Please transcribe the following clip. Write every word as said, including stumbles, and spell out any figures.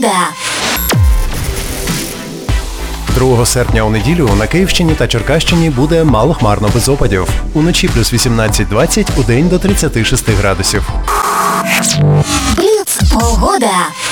Погода. другого серпня у неділю на Київщині та Черкащині буде малохмарно без опадів. Уночі плюс вісімнадцять двадцять, удень до тридцяти шести градусів. Бліц. Погода.